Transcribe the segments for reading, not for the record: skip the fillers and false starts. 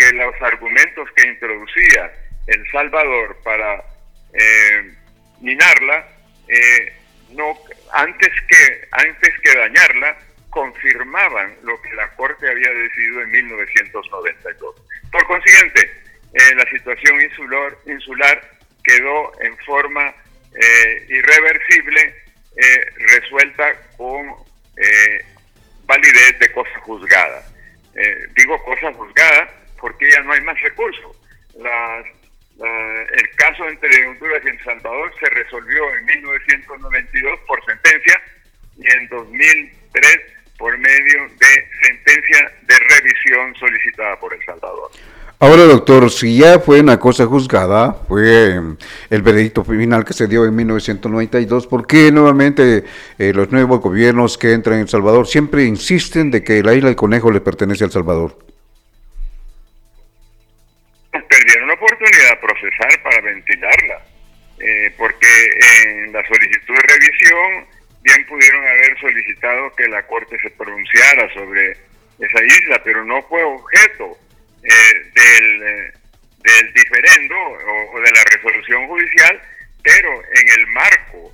que los argumentos que introducía El Salvador para minarla, no, antes que dañarla, confirmaban lo que la Corte había decidido en 1992. Por consiguiente, la situación insular quedó en forma irreversible, resuelta con validez de cosa juzgada. Digo cosa juzgada porque ya no hay más recursos. El caso entre Honduras y El Salvador se resolvió en 1992 por sentencia y en 2003 por medio de sentencia de revisión solicitada por El Salvador. Ahora, doctor, si ya fue una cosa juzgada, fue el veredicto final que se dio en 1992, ¿por qué nuevamente los nuevos gobiernos que entran en El Salvador siempre insisten de que la isla del Conejo le pertenece a El Salvador? Perdieron la oportunidad de procesar para ventilarla, porque en la solicitud de revisión bien pudieron haber solicitado que la Corte se pronunciara sobre esa isla, pero no fue objeto del diferendo o de la resolución judicial, pero en el marco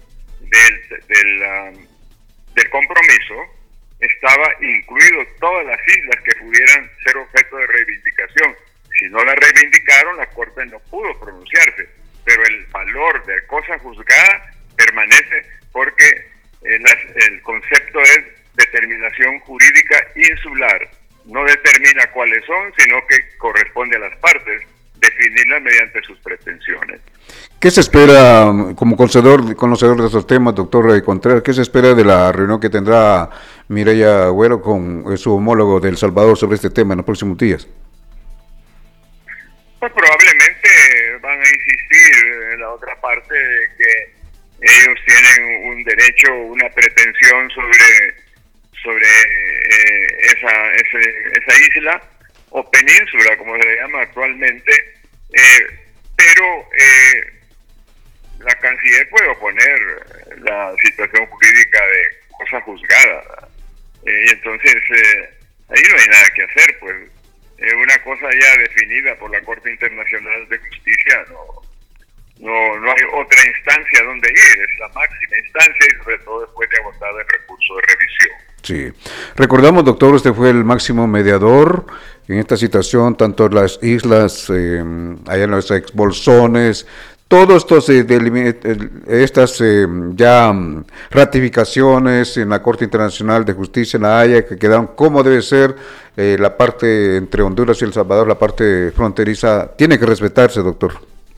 del compromiso estaba incluido todas las islas que pudieran ser objeto de reivindicación. Si no la reivindicaron, la Corte no pudo pronunciarse, pero el valor de cosa juzgada permanece porque el concepto es determinación jurídica insular. No determina cuáles son, sino que corresponde a las partes definirlas mediante sus pretensiones. ¿Qué se espera, como conocedor de estos temas, doctor Contreras, qué se espera de la reunión que tendrá Mireya Agüero con su homólogo de El Salvador sobre este tema en los próximos días? Pues probablemente van a insistir en la otra parte de que ellos tienen un derecho, una pretensión sobre esa isla o península, como se le llama actualmente, pero la canciller puede oponer la situación jurídica de cosa juzgada, y entonces ahí no hay nada que hacer, pues una cosa ya definida por la Corte Internacional de Justicia, no hay otra instancia donde ir, es la máxima instancia y sobre todo después de agotar el recurso de revisión. Sí. Recordamos, doctor, usted fue el máximo mediador en esta situación, tanto en las islas, allá en los exbolsones, todos estas ya ratificaciones en la Corte Internacional de Justicia en La Haya, que quedaron como debe ser la parte entre Honduras y El Salvador, la parte fronteriza, tiene que respetarse, doctor.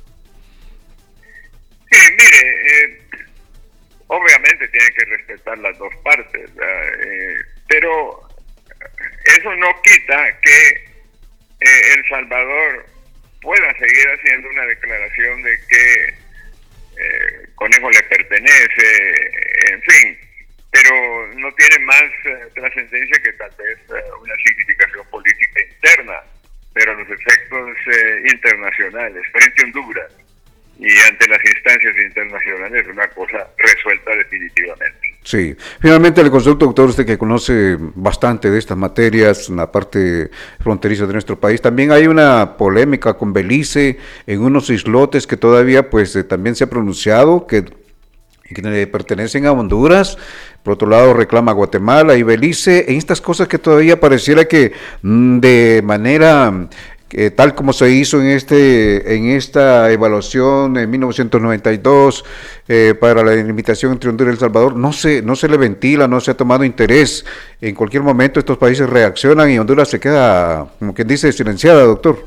Sí, mire, obviamente tiene que respetar las dos partes, pero eso no quita que El Salvador pueda seguir haciendo una declaración de que Conejo le pertenece, en fin, pero no tiene más trascendencia que tal vez una significación política interna, pero a los efectos internacionales, frente a Honduras y ante las instancias internacionales, una cosa resuelta definitivamente. Sí, finalmente el concepto, doctor, usted que conoce bastante de estas materias en la parte fronteriza de nuestro país, también hay una polémica con Belice en unos islotes que todavía pues también se ha pronunciado que pertenecen a Honduras, por otro lado reclama Guatemala y Belice, en estas cosas que todavía pareciera que de manera tal como se hizo en esta evaluación en 1992 para la delimitación entre Honduras y El Salvador, no se le ventila, no se ha tomado interés. En cualquier momento estos países reaccionan y Honduras se queda, como quien dice, silenciada, doctor.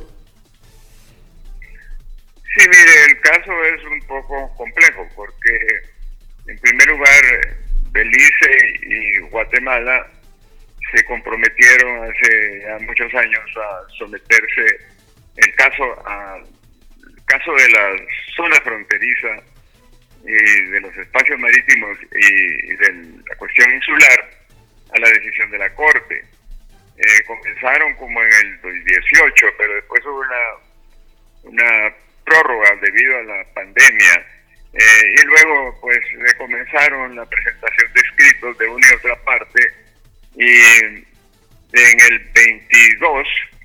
Sí, mire, el caso es un poco complejo porque, en primer lugar, Belice y Guatemala se comprometieron hace ya muchos años a someterse el caso de la zona fronteriza y de los espacios marítimos y de la cuestión insular a la decisión de la Corte. Comenzaron como en el 2018, pero después hubo una prórroga debido a la pandemia, y luego pues comenzaron la presentación de escritos de una y otra parte, y en el 22